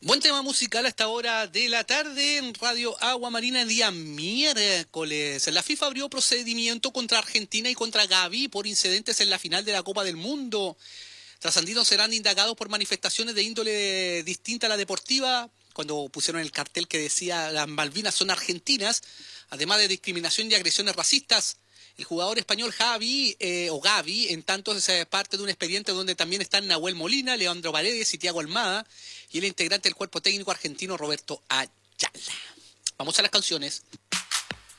Buen tema musical a esta hora de la tarde en Radio Agua Marina, día miércoles. La FIFA abrió procedimiento contra Argentina y contra Gavi por incidentes en la final de la Copa del Mundo. Trascendidos serán indagados por manifestaciones de índole distinta a la deportiva, cuando pusieron el cartel que decía las Malvinas son argentinas, además de discriminación y agresiones racistas. El jugador español Gavi, en tanto es parte de un expediente donde también están Nahuel Molina, Leandro Paredes y Thiago Almada, y el integrante del cuerpo técnico argentino Roberto Ayala. Vamos a las canciones.